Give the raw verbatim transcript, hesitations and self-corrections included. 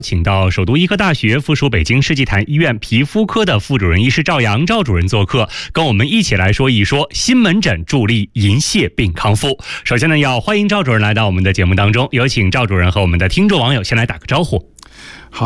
请到首都医科大学附属北京世纪坛医院皮肤科的副主任医师赵阳赵主任做客，跟我们一起来说一说新门诊助力银屑病康复。首先呢，要欢迎赵主任来到我们的节目当中，有请赵主任和我们的听众网友先来打个招呼。